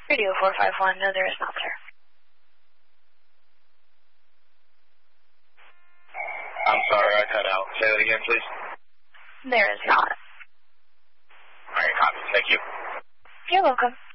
Radio 451, no, there is not, sir. I'm sorry, I cut out. Say that again, please. There is not. All right, copy. Thank you. You're welcome.